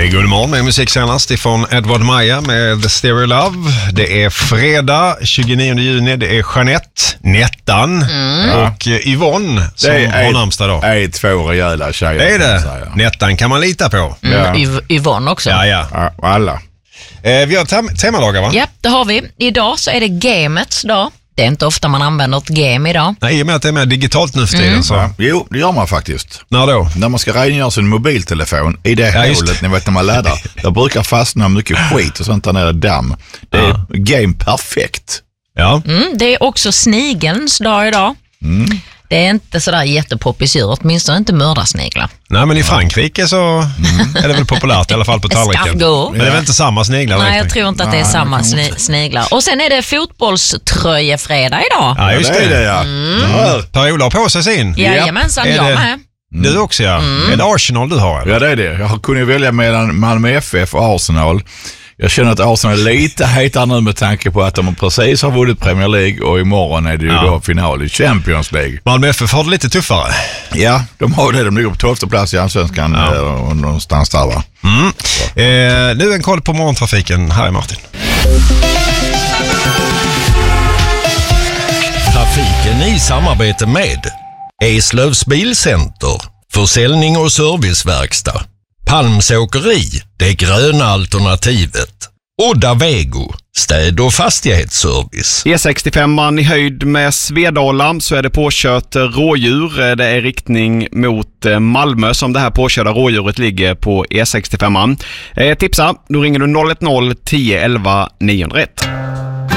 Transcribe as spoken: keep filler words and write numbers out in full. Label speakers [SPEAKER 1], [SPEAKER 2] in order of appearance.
[SPEAKER 1] Det är Guldmorgon med musik senast ifrån Edward Maja med The Stereo Love. Det är fredag tjugonionde juni. Det är Jeanette, Nettan mm. och Yvonne som har namnsdag då.
[SPEAKER 2] Det är två rejäla tjejer.
[SPEAKER 1] Det är det. Nettan kan man lita på.
[SPEAKER 3] Mm. Ja. Y- Yvonne också.
[SPEAKER 1] Ja, ja.
[SPEAKER 2] ja alla.
[SPEAKER 1] Eh, vi har tem- temadagar va?
[SPEAKER 3] Ja, det har vi. Idag så är det gamets dag. Det är inte ofta man använder ett game idag.
[SPEAKER 1] Nej, i och med att det är mer digitalt nu för tiden. Mm. Så.
[SPEAKER 2] Ja. Jo, det gör man faktiskt.
[SPEAKER 1] När då?
[SPEAKER 2] När man ska rengöra sin mobiltelefon i det ja, hålet, ni vet när man laddar. Där brukar fastna mycket skit och sånt där nere damm. Det är ja. game perfekt.
[SPEAKER 1] Ja.
[SPEAKER 3] Mm, det är också snigelns dag idag. Mm. Det är inte sådär jättepoppis djur, åtminstone inte mördarsniglar.
[SPEAKER 1] Nej, men i Frankrike så mm. är det väl populärt i alla fall på tallriken. Men det är väl inte samma sniglar?
[SPEAKER 3] Nej, jag tror inte att det är Nej, samma sni- sniglar. Och sen är det fotbollströjefredag idag.
[SPEAKER 1] Ja, just
[SPEAKER 2] ja, det.
[SPEAKER 1] det.
[SPEAKER 2] Är det ja.
[SPEAKER 1] Mm. Ja. Per-Ola har på sig sin.
[SPEAKER 3] Jajamensan,
[SPEAKER 1] är
[SPEAKER 3] jag
[SPEAKER 1] det...
[SPEAKER 3] med.
[SPEAKER 1] Du också, ja. Mm. Är det Arsenal du har? Eller?
[SPEAKER 2] Ja, det är det. Jag kunde välja mellan Malmö F F och Arsenal. Jag känner att Arsenal är lite hetare nu med tanke på att de precis har vunnit Premier League och imorgon är det ju ja. då final i Champions League.
[SPEAKER 1] Malmö F F har det lite tuffare.
[SPEAKER 2] Ja, de har det. De ligger på tolfte plats i Allsvenskan ja. och någonstans där va.
[SPEAKER 1] Mm. Eh, nu en koll på morgontrafiken. Här är Martin.
[SPEAKER 4] Trafiken i samarbete med Eslövs Bilcenter, försäljning och serviceverkstad. Palmsåkeri, det gröna alternativet. Odda Vego, städ- och fastighetsservice.
[SPEAKER 5] E sextiofem i höjd med Svedala så är det påkört rådjur. Det är riktning mot Malmö som det här påkörda rådjuret ligger på E sextiofem. Eh, tipsa, då ringer du noll ett noll tio elva niohundraett.